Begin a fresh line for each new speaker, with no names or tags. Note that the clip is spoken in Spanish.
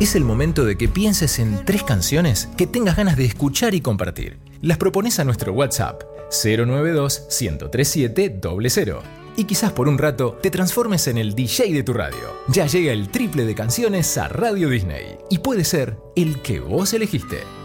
Es el momento de que pienses en 3 canciones que tengas ganas de escuchar y compartir. Las propones a nuestro WhatsApp 092-103700 y quizás por un rato te transformes en el DJ de tu radio. Ya llega el triple de canciones a Radio Disney y puede ser el que vos elegiste.